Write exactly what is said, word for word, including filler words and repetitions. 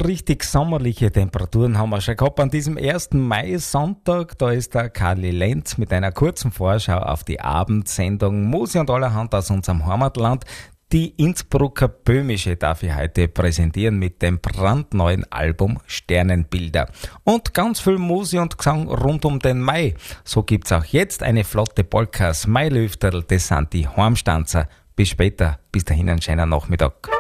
richtig sommerliche Temperaturen haben wir schon gehabt an diesem ersten Mai-Sonntag. Da ist der Karli Lenz mit einer kurzen Vorschau auf die Abendsendung Musik und allerhand aus unserem Heimatland. Die Innsbrucker Böhmische darf ich heute präsentieren mit dem brandneuen Album Sternenbilder. Und ganz viel Musik und Gesang rund um den Mai. So gibt's auch jetzt eine flotte Polkas, Mailöfterl, das sind die Heimstanzer. Bis später, bis dahin einen schönen Nachmittag.